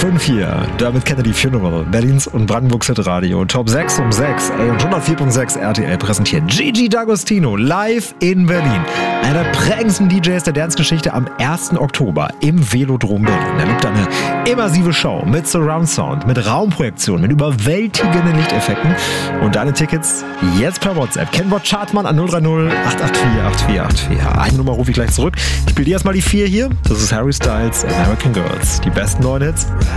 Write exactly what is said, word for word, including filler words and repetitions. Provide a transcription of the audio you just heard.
fünf hier. Dermot Kennedy Funeral, Berlins und Brandenburgs Hitradio. Top sechs um sechs. Ey, und hundertvier Komma sechs R T L präsentiert Gigi D'Agostino live in Berlin. Einer der prägendsten D Js der Dance-Geschichte am ersten Oktober im Velodrom Berlin. Er liebt eine immersive Show mit Surround Sound, mit Raumprojektion, mit überwältigenden Lichteffekten. Und deine Tickets jetzt per WhatsApp. Kennwort Chartmann an null drei null acht acht vier acht vier acht vier. Eine Nummer rufe ich gleich zurück. Ich spiele dir erstmal die vier hier. Das ist Harry Styles, American Girls. Die besten neuen Hits.